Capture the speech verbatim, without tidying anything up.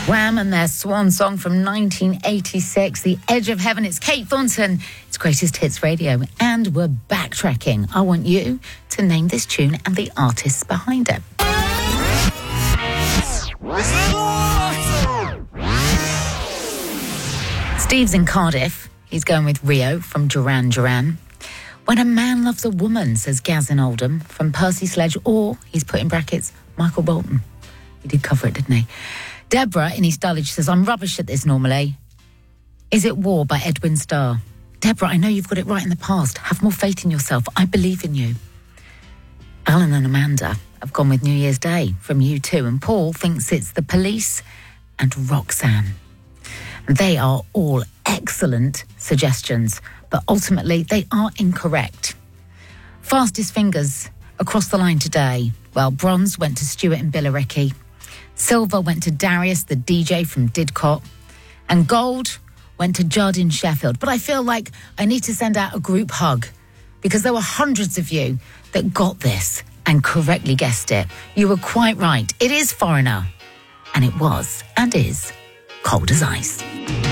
Wham and their swan song from nineteen eighty-six, The Edge of Heaven. It's Kate Thornton. It's Greatest Hits Radio. And we're backtracking. I want you to name this tune and the artists behind it. Steve's in Cardiff. He's going with Rio from Duran Duran. When a Man Loves a Woman, says Gazin Oldham from Percy Sledge, or he's put in brackets, Michael Bolton. He did cover it, didn't he? Deborah in East Dulwich says, I'm rubbish at this normally. Is it War by Edwin Starr? Deborah, I know you've got it right in the past. Have more faith in yourself. I believe in you. Alan and Amanda have gone with New Year's Day from U two, and Paul thinks it's The Police and Roxanne. They are all excellent suggestions, but ultimately they are incorrect. Fastest fingers across the line today. Well, bronze went to Stuart and Billericay. Silver went to Darius, the D J from Didcot. And gold went to Judd in Sheffield. But I feel like I need to send out a group hug because there were hundreds of you that got this and correctly guessed it. You were quite right. It is Foreigner. And it was and is Cold as Ice.